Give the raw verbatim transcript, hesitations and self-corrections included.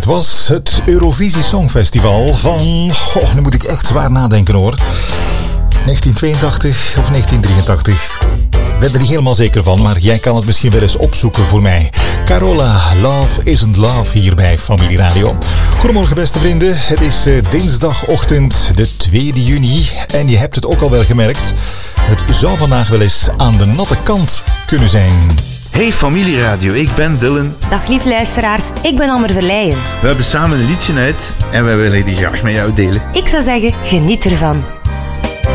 was het Eurovisie Songfestival van... Goh, nu moet ik echt zwaar nadenken hoor. negentien tweeëntachtig of negentien drieëntachtig. Ik ben er niet helemaal zeker van, maar jij kan het misschien wel eens opzoeken voor mij. Carola, Love Isn't Love hier bij Familie Radio. Goedemorgen beste vrienden, het is uh, dinsdagochtend de tweede juni en je hebt het ook al wel gemerkt. Het zou vandaag wel eens aan de natte kant kunnen zijn. Hey Familie Radio, ik ben Dylan. Dag lief luisteraars, ik ben Amber Verleijen. We hebben samen een liedje uit en wij willen die graag met jou delen. Ik zou zeggen, geniet ervan.